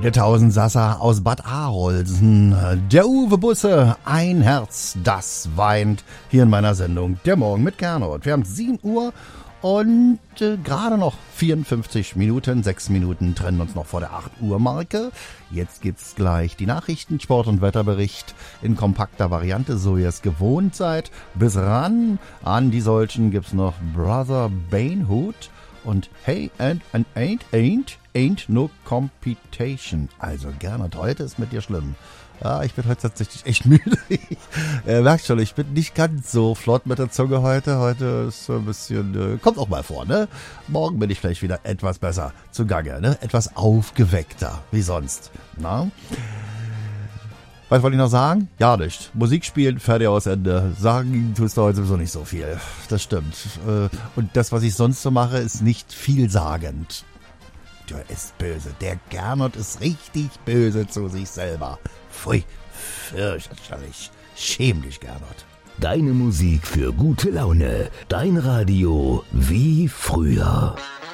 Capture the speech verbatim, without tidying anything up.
Der Tausendsasser aus Bad Arolsen, der Uwe Busse, ein Herz, das weint, hier in meiner Sendung Der Morgen mit Gernot. Wir haben sieben Uhr und äh, gerade noch vierundfünfzig Minuten, sechs Minuten trennen uns noch vor der acht Uhr Marke. Jetzt gibt's gleich die Nachrichten, Sport- und Wetterbericht in kompakter Variante, so ihr es gewohnt seid. Bis ran an die solchen gibt's noch Brother Banehood und Hey and, and Ain't Ain't Ain't No Computation. Also Gernot, heute ist mit dir schlimm. Ja, ich bin heute tatsächlich echt müde. Äh, merkt schon, ich bin nicht ganz so flott mit der Zunge heute. Heute ist so ein bisschen, äh, kommt auch mal vor, ne? Morgen bin ich vielleicht wieder etwas besser zugange, ne? Etwas aufgeweckter, wie sonst. Na? Was wollte ich noch sagen? Ja, nicht. Musik spielen, fertig, aus, Ende. Sagen tust du heute sowieso nicht so viel. Das stimmt. Äh, und das, was ich sonst so mache, ist nicht vielsagend. Der ist böse. Der Gernot ist richtig böse zu sich selber. Pfui, fürchterlich. Schäm dich, Gernot. Deine Musik für gute Laune. Dein Radio wie früher.